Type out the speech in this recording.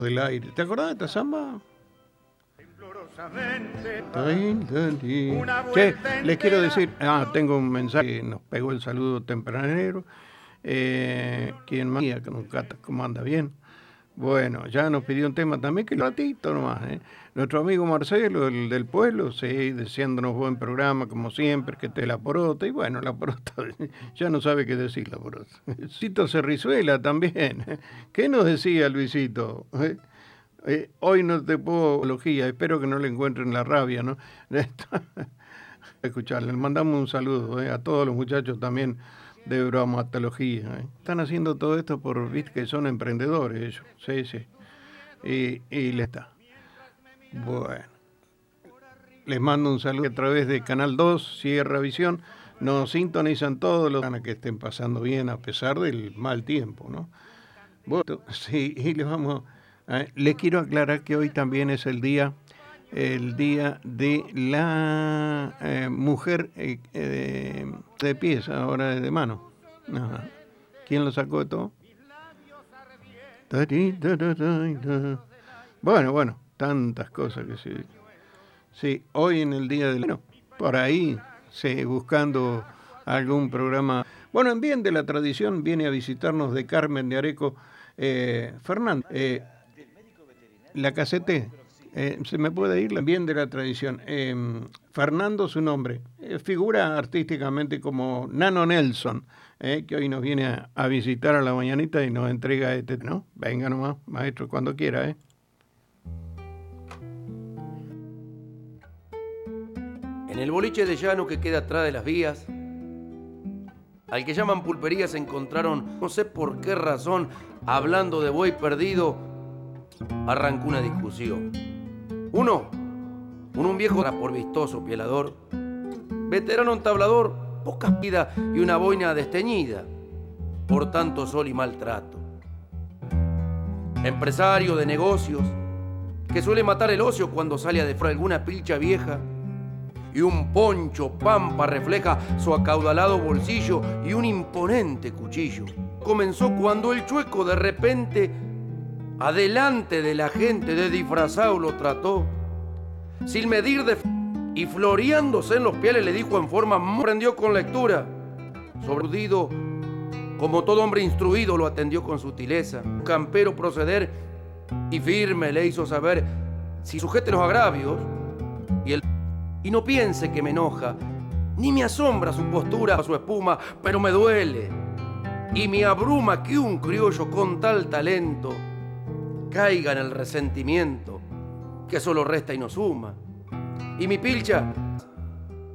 del aire. ¿Te acordás de esta samba? Che, les quiero decir, tengo un mensaje, nos pegó el saludo tempranero. ¿Quién más? ¿Cómo anda? ¿Bien? Bueno, ya nos pidió un tema también, que ratito nomás, ¿eh? Nuestro amigo Marcelo, el del pueblo, sí, deseándonos buen programa, como siempre, que esté la porota, y bueno, la porota ya no sabe qué decir la porota. Luisito Cerrizuela también. ¿Qué nos decía Luisito? Hoy no te puedo elogía, espero que no le encuentren la rabia, ¿no? Escucharle, le mandamos un saludo a todos los muchachos también de bromatología. Están haciendo todo esto por, viste, que son emprendedores ellos, sí, sí. Y le está. Bueno, les mando un saludo a través de Canal 2, Sierra Visión. Nos sintonizan todos los que estén pasando bien a pesar del mal tiempo, ¿no? Bueno, sí, y les quiero aclarar que hoy también es el día de la mujer de pies, ahora de mano. Ajá. ¿Quién lo sacó de todo? Bueno, tantas cosas que sí. Sí, hoy en el día del... Bueno, por ahí, sí, buscando algún programa. Bueno, en bien de la tradición, viene a visitarnos de Carmen de Areco Fernando. La caseté. Se me puede ir bien de la tradición. Fernando, su nombre. Figura artísticamente como Nano Nelson, que hoy nos viene a visitar a la mañanita y nos entrega este, ¿no? Venga nomás, maestro, cuando quiera, En el boliche de llano que queda atrás de las vías, al que llaman pulpería, se encontraron, no sé por qué razón, hablando de buey perdido, arrancó una discusión. Un viejo por vistoso pielador, veterano entablador, pocas vidas y una boina desteñida por tanto sol y maltrato. Empresario de negocios que suele matar el ocio cuando sale a defraudar alguna pilcha vieja, y un poncho pampa refleja su acaudalado bolsillo y un imponente cuchillo. Comenzó cuando el chueco de repente, adelante de la gente de disfrazado lo trató, sin medir y floreándose en los pieles le dijo en forma, prendió con lectura. Sobredudido, como todo hombre instruido, lo atendió con sutileza. Un campero proceder y firme le hizo saber si sujete los agravios y no piense que me enoja, ni me asombra su postura o su espuma, pero me duele y me abruma que un criollo con tal talento caiga en el resentimiento que solo resta y no suma. Y mi pilcha